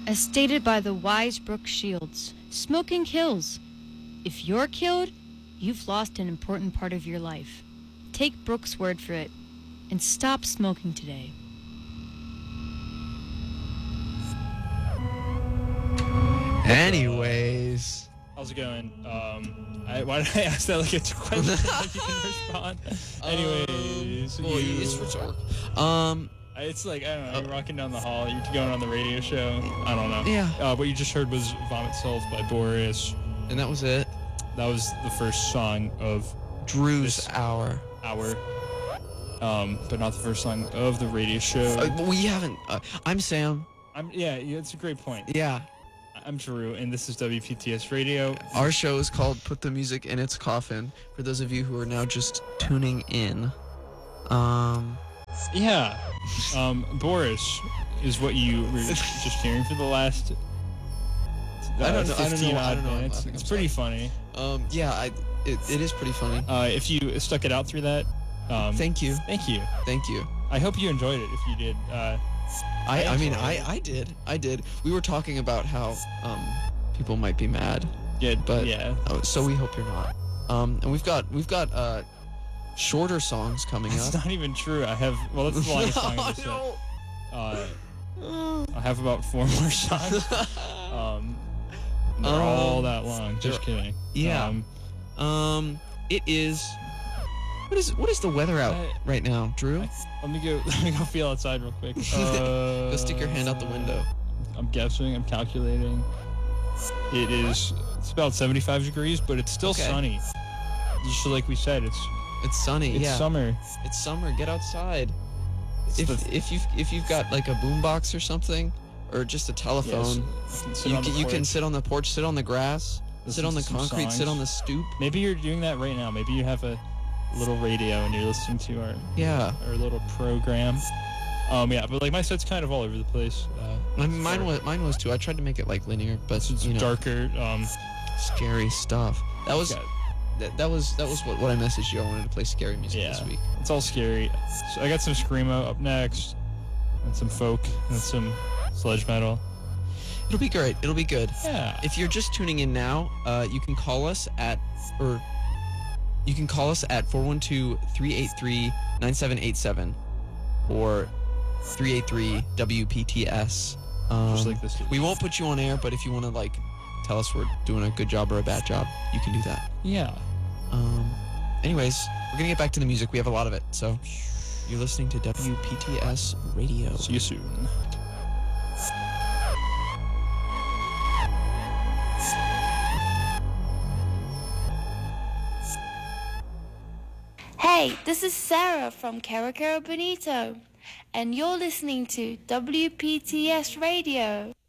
As stated by the wise Brooke Shields, smoking kills. If you're killed, you've lost an important part of your life. Take Brooke's word for it and stop smoking today. Anyways. How's it going? Why did I ask that like it's a question? Like you can respond. Anyways, well, it's rhetorical. It's like, I don't know, you're walking down the hall, you're going on the radio show, I don't know. Yeah. What you just heard was Vomit Self by Boris. And that was it. That was the first song of Drew's hour. But not the first song of the radio show. We haven't. I'm Sam. Yeah, it's a great point. Yeah. I'm Drew, and this is WPTS Radio. Our show is called Put the Music in Its Coffin, for those of you who are now just tuning in. Yeah. Boris is what you were just hearing for the last 15 odd minutes. It's pretty funny. Yeah, it is pretty funny. If you stuck it out through that, thank you. Thank you. Thank you. I hope you enjoyed it if you did. I did. We were talking about how people might be mad. Yeah, but yeah. So we hope you're not. And we've got shorter songs coming up. That's not even true. That's the longest song of the set. I have about 4 more songs. They're all that long. Just kidding. Yeah. It is. What is the weather out right now, Drew? Let me go feel outside real quick. Go stick your hand out the window. I'm guessing. I'm calculating. It's about 75 degrees, but it's still sunny. Just like we said, it's sunny. It's summer. It's summer. Get outside. If you've got like a boombox or something, or just a telephone, you can sit on the porch, sit on the grass, sit on the concrete, sit on the stoop. Maybe you're doing that right now. Maybe you have a little radio and you're listening to our little program. But like my set's kind of all over the place. Mine was too. I tried to make it like linear, but it's darker, scary stuff. That was what I messaged you. I wanted to play scary music this week. It's all scary. So I got some screamo up next, and some folk, and some sludge metal. It'll be great. It'll be good. Yeah. If you're just tuning in now, you can call us at 412-383-9787 or 383-WPTS. Just like this. We won't put you on air, but if you want to like tell us we're doing a good job or a bad job, you can do that. Yeah. Anyways, we're gonna get back to the music. We have a lot of it, so you're listening to WPTS Radio. See you soon. Hey, this is Sarah from Cara Cara Bonito, and you're listening to WPTS Radio.